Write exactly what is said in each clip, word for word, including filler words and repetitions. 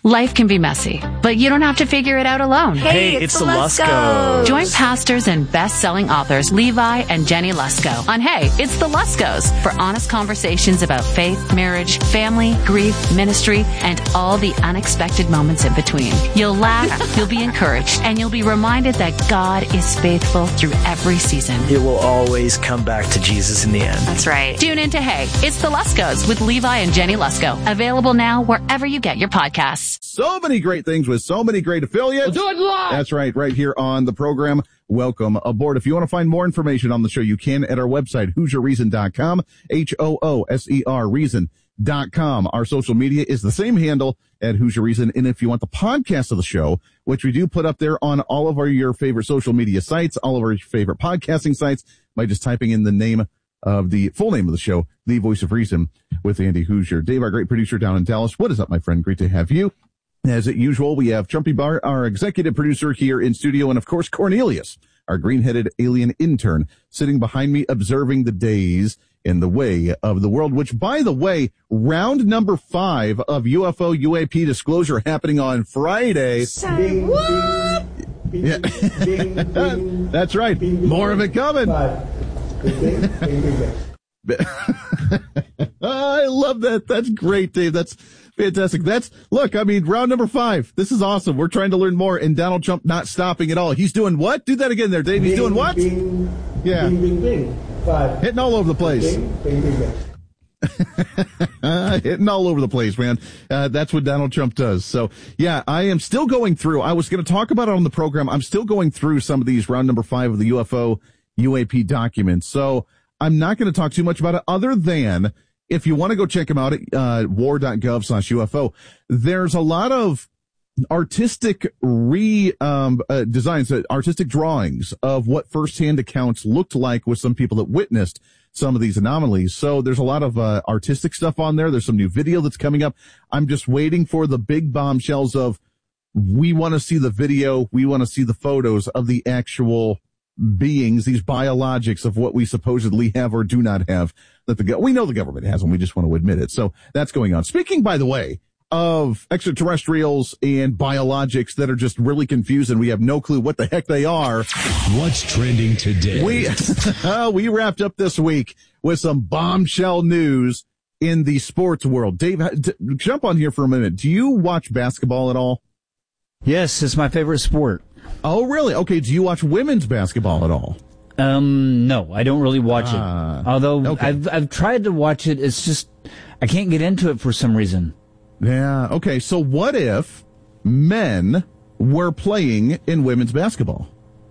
Life can be messy, but you don't have to figure it out alone. Hey, hey it's, it's the Luskos. Join pastors and best-selling authors Levi and Jenny Lusko on Hey, It's the Luskos for honest conversations about faith, marriage, family, grief, ministry, and all the unexpected moments in between. You'll laugh, you'll be encouraged, and you'll be reminded that God is faithful through every season. It will always come back to Jesus in the end. That's right. Tune in to Hey, It's the Luskos with Levi and Jenny Lusko. Available now wherever you get your podcasts. So many great things with so many great affiliates. We'll do it live. That's right, right here on the program. Welcome aboard. If you want to find more information on the show, you can at our website, hoosier reason dot com, H O O S E R reason dot com. Our social media is the same handle at Hoosier Reason. And if you want the podcast of the show, which we do put up there on all of our your favorite social media sites, all of our favorite podcasting sites, by just typing in the name of the full name of the show, The Voice of Reason with Andy Hoosier. Dave, our great producer down in Dallas. What is up, my friend? Great to have you. As usual, we have Trumpy Bar, our executive producer here in studio, and of course, Cornelius, our green-headed alien intern, sitting behind me, observing the days in the way of the world, which, by the way, round number five of U F O U A P disclosure happening on Friday. Bing, what? Bing, yeah. Bing, bing, That's right. Bing, More of it coming. Bing, bing, bing, I love that. That's great, Dave. That's fantastic. That's, look, I mean, round number five. This is awesome. We're trying to learn more, and Donald Trump not stopping at all. He's doing what? Do that again there, Dave. He's bing, doing what? Bing, yeah. Bing, bing, bing. Five. Hitting all over the place. Bing, bing, bing, bing. Hitting all over the place, man. Uh, that's what Donald Trump does. So, yeah, I am still going through. I was going to talk about it on the program. I'm still going through some of these round number five of the U F O U A P documents. So I'm not going to talk too much about it other than if you want to go check them out at uh, war dot gov slash U F O, there's a lot of artistic re um uh, designs, uh, artistic drawings of what firsthand accounts looked like with some people that witnessed some of these anomalies. So there's a lot of uh, artistic stuff on there. There's some new video that's coming up. I'm just waiting for the big bombshells of, we want to see the video, we want to see the photos of the actual beings, these biologics of what we supposedly have or do not have, that the, we know the government has, and we just want to admit it. So that's going on. Speaking, by the way, of extraterrestrials and biologics that are just really confused and we have no clue what the heck they are. What's trending today? We, uh, we wrapped up this week with some bombshell news in the sports world. Dave, d- jump on here for a minute. Do you watch basketball at all? Yes, it's my favorite sport. Oh, really? Okay. Do you watch women's basketball at all? Um, no, I don't really watch uh, it. Although okay. I've, I've tried to watch it. It's just, I can't get into it for some reason. Yeah. Okay. So what if men were playing in women's basketball?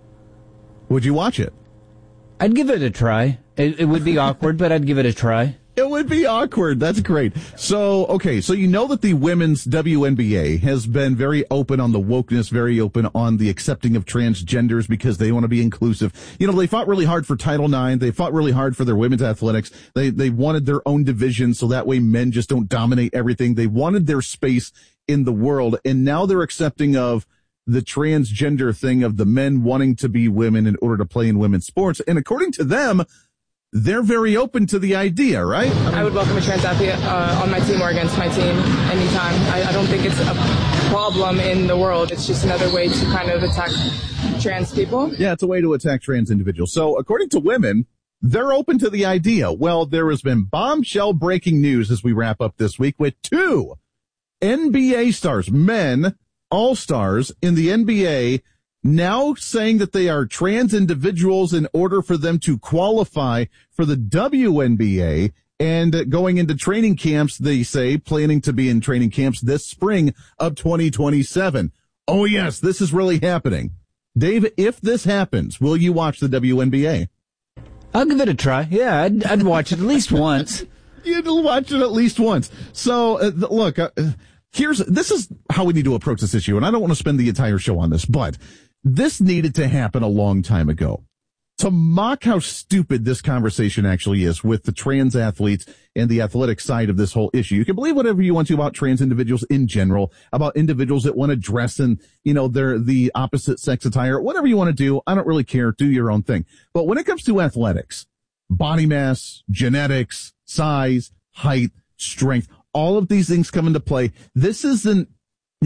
Would you watch it? I'd give it a try. It, it would be awkward, but I'd give it a try. It would be awkward. That's great. So, okay. So you know that the women's W N B A has been very open on the wokeness, very open on the accepting of transgenders because they want to be inclusive. You know, they fought really hard for Title nine. They fought really hard for their women's athletics. They, they wanted their own division so that way men just don't dominate everything. They wanted their space in the world. And now they're accepting of the transgender thing of the men wanting to be women in order to play in women's sports. And according to them, they're very open to the idea, right? I, mean, I would welcome a trans athlete uh, on my team or against my team anytime. I, I don't think it's a problem in the world. It's just another way to kind of attack trans people. Yeah, it's a way to attack trans individuals. So according to women, they're open to the idea. Well, there has been bombshell breaking news as we wrap up this week with two N B A stars, men, all-stars in the N B A, now saying that they are trans individuals in order for them to qualify for the W N B A, and going into training camps, they say, planning to be in training camps this spring of twenty twenty-seven. Oh yes, this is really happening. Dave, if this happens, will you watch the W N B A? I'll give it a try. Yeah, I'd, I'd watch it at least once. You'd watch it at least once. So, uh, look, uh, here's, this is how we need to approach this issue, and I don't want to spend the entire show on this, but this needed to happen a long time ago. To mock how stupid this conversation actually is with the trans athletes and the athletic side of this whole issue. You can believe whatever you want to about trans individuals in general, about individuals that want to dress in, you know, their, the opposite sex attire, whatever you want to do. I don't really care. Do your own thing. But when it comes to athletics, body mass, genetics, size, height, strength, all of these things come into play. This isn't